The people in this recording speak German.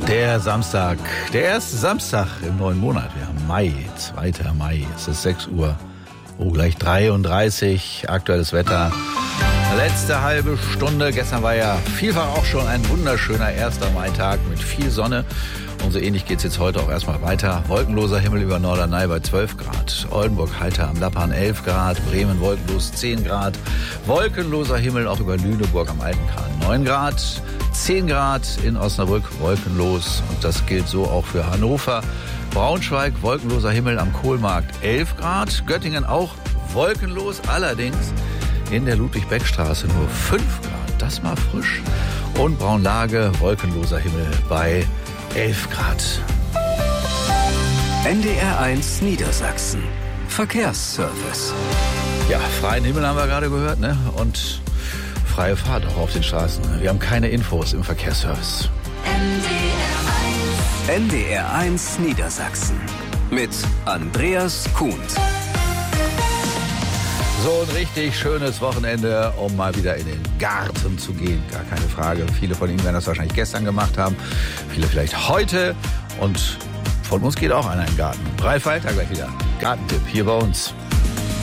Der Samstag, der erste Samstag im neuen Monat. Wir haben Mai, 2. Mai, es ist 6 Uhr, gleich 33, aktuelles Wetter. Letzte halbe Stunde, gestern war ja vielfach auch schon ein wunderschöner 1. Mai-Tag mit viel Sonne. Und so ähnlich geht's jetzt heute auch erstmal weiter. Wolkenloser Himmel über Norderney bei 12 Grad. Oldenburg heiter am Lappan 11 Grad. Bremen wolkenlos 10 Grad. Wolkenloser Himmel auch über Lüneburg am Altenkran 9 Grad. 10 Grad in Osnabrück wolkenlos. Und das gilt so auch für Hannover. Braunschweig wolkenloser Himmel am Kohlmarkt 11 Grad. Göttingen auch wolkenlos. Allerdings in der Ludwig-Beck-Straße nur 5 Grad. Das mal frisch. Und Braunlage wolkenloser Himmel bei 11 Grad. NDR1 Niedersachsen. Verkehrsservice. Ja, freien Himmel haben wir gerade gehört, ne? Und freie Fahrt auch auf den Straßen. Wir haben keine Infos im Verkehrsservice. NDR1 Niedersachsen. Mit Andreas Kuhn. So ein richtig schönes Wochenende, um mal wieder in den Garten zu gehen. Gar keine Frage. Viele von Ihnen werden das wahrscheinlich gestern gemacht haben. Viele vielleicht heute. Und von uns geht auch einer in den Garten. Ralf Walter gleich wieder. Gartentipp hier bei uns.